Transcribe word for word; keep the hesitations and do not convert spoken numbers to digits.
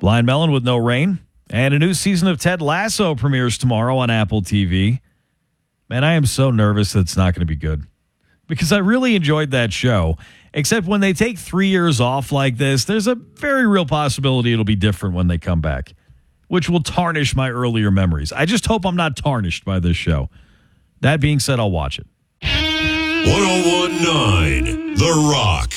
Blind Melon with No Rain. And a new season of Ted Lasso premieres tomorrow on Apple T V. Man, I am so nervous that it's not going to be good. Because I really enjoyed that show. Except when they take three years off like this, there's a very real possibility it'll be different when they come back, which will tarnish my earlier memories. I just hope I'm not tarnished by this show. That being said, I'll watch it. one oh one point nine The Rock.